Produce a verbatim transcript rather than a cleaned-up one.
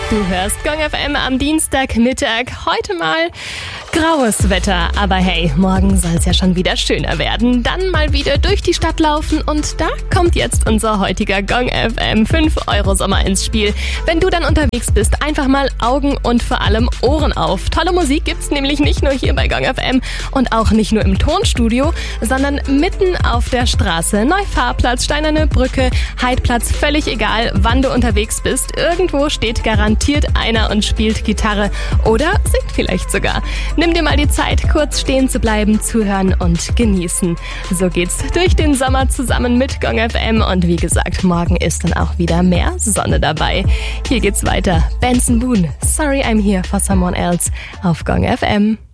Du hörst Gong F M am Dienstagmittag. Heute mal graues Wetter, aber hey, morgen soll es ja schon wieder schöner werden. Dann mal wieder durch die Stadt laufen und da kommt jetzt unser heutiger Gong F M fünf Euro Sommer ins Spiel. Wenn du dann unterwegs bist, einfach mal Augen und vor allem Ohren auf. Tolle Musik gibt's nämlich nicht nur hier bei Gong F M und auch nicht nur im Tonstudio, sondern mitten auf der Straße. Neufahrplatz, Steinerne Brücke, Heidplatz, völlig egal, wann du unterwegs bist. Irgendwo steht garantiert einer und spielt Gitarre oder singt vielleicht sogar. Nimm dir mal die Zeit, kurz stehen zu bleiben, zuhören und genießen. So geht's durch den Sommer zusammen mit Gong F M und wie gesagt, morgen ist dann auch wieder mehr Sonne dabei. Hier geht's weiter. Benson Boone, Sorry I'm Here for Someone Else auf Gong F M.